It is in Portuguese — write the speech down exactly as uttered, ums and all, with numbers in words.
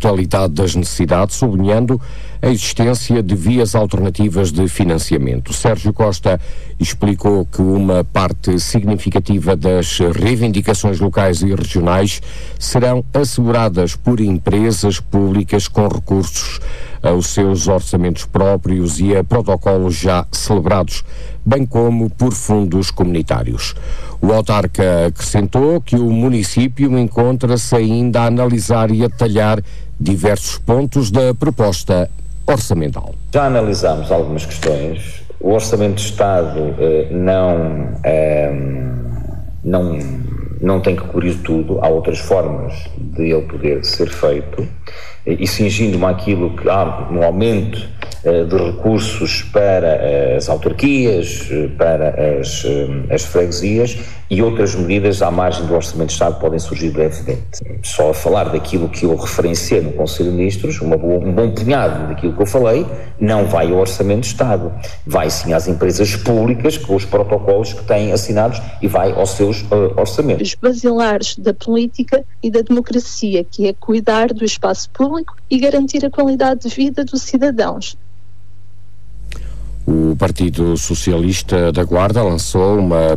totalidade das necessidades, sublinhando a existência de vias alternativas de financiamento. Sérgio Costa explicou que uma parte significativa das reivindicações locais e regionais serão asseguradas por empresas públicas com recursos aos seus orçamentos próprios e a protocolos já celebrados, bem como por fundos comunitários. O autarca acrescentou que o município encontra-se ainda a analisar e a detalhar diversos pontos da proposta orçamental. Já analisámos algumas questões. O Orçamento de Estado eh, não, eh, não, não tem que cobrir tudo. Há outras formas de ele poder ser feito. E cingindo-me àquilo que há no aumento uh, de recursos para as autarquias, para as, uh, as freguesias e outras medidas à margem do Orçamento de Estado podem surgir brevemente. Só a falar daquilo que eu referenciei no Conselho de Ministros, uma boa, um bom punhado daquilo que eu falei, não vai ao Orçamento de Estado, vai sim às empresas públicas com os protocolos que têm assinados e vai aos seus uh, orçamentos. Os basilares da política e da democracia, que é cuidar do espaço público e garantir a qualidade de vida dos cidadãos. O Partido Socialista da Guarda lançou uma